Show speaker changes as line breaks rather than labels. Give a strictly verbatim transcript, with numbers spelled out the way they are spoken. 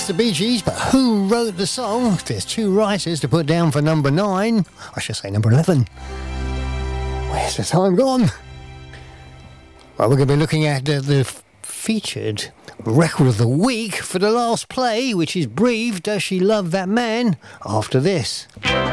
the Bee Gees, but who wrote the song? There's two writers to put down for number nine. I should say number eleven. Where's the time gone? Well, we're going to be looking at uh, the f- featured record of the week for the last play, which is Breathe, Does She Love That Man? After this.